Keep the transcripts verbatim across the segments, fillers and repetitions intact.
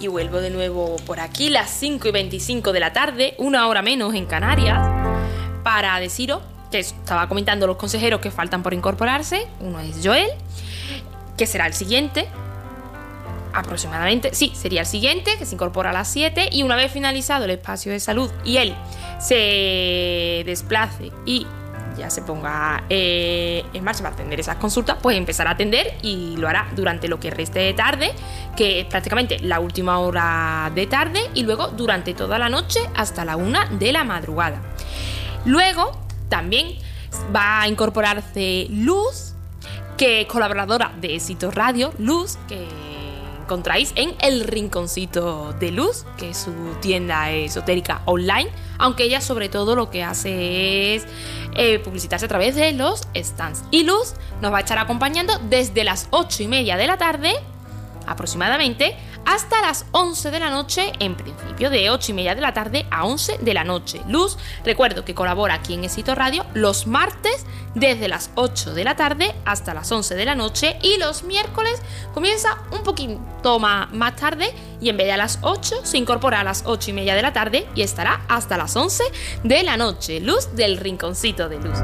y vuelvo de nuevo por aquí, las cinco y veinticinco de la tarde, una hora menos en Canarias, para deciros que estaba comentando los consejeros que faltan por incorporarse. Uno es Joel, que será el siguiente, aproximadamente, sí, sería el siguiente, que se incorpora a las siete, y una vez finalizado el espacio de salud y él se desplace y ya se ponga eh, en marcha para atender esas consultas, pues empezará a atender y lo hará durante lo que reste de tarde, que es prácticamente la última hora de tarde, y luego durante toda la noche hasta la una de la madrugada. Luego también va a incorporarse Luz, que es colaboradora de Éxito Radio. Luz, que encontráis en El Rinconcito de Luz, que es su tienda esotérica online, aunque ella sobre todo lo que hace es eh, publicitarse a través de los stands. Y Luz nos va a estar acompañando desde las ocho y media de la tarde aproximadamente hasta las once de la noche, en principio de ocho y media de la tarde a once de la noche. Luz, recuerdo que colabora aquí en Éxito Radio los martes desde las ocho de la tarde hasta las once de la noche, y los miércoles comienza un poquito más, más tarde, y en vez de a las ocho se incorpora a las ocho y media de la tarde y estará hasta las once de la noche. Luz del Rinconcito de Luz.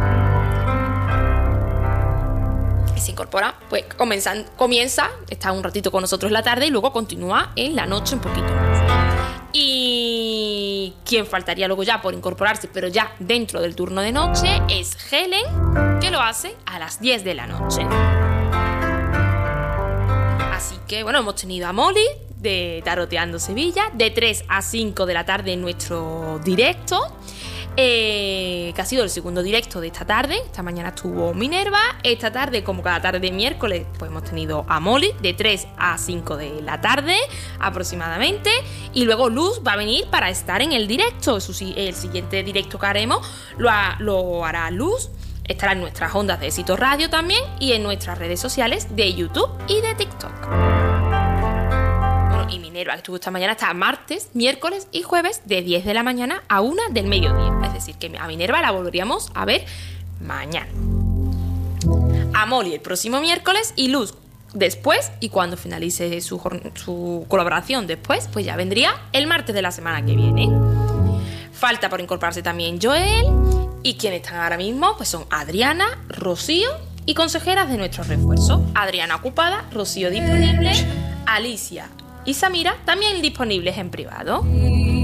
Se incorpora, pues comienza, comienza, está un ratito con nosotros en la tarde y luego continúa en la noche un poquito más. Y quien faltaría luego ya por incorporarse, pero ya dentro del turno de noche, es Helen, que lo hace a las diez de la noche. Así que bueno, hemos tenido a Molly de Taroteando Sevilla de tres a cinco de la tarde en nuestro directo. Eh, que ha sido el segundo directo de esta tarde. Esta mañana estuvo Minerva. Esta tarde, como cada tarde de miércoles, pues hemos tenido a Molly de tres a cinco de la tarde aproximadamente. Y luego Luz va a venir para estar en el directo. Eso sí, el siguiente directo que haremos lo, ha, lo hará Luz. Estará en nuestras ondas de Éxito Radio también y en nuestras redes sociales de YouTube y de TikTok. Y Minerva, que estuvo esta mañana, está martes, miércoles y jueves de diez de la mañana a una del mediodía. Es decir, que a Minerva la volveríamos a ver mañana. A Molly el próximo miércoles y Luz después, y cuando finalice su, su colaboración después, pues ya vendría el martes de la semana que viene. Falta por incorporarse también Joel, y quienes están ahora mismo pues son Adriana, Rocío y consejeras de nuestro refuerzo. Adriana ocupada, Rocío disponible, Alicia y Samira también disponibles en privado.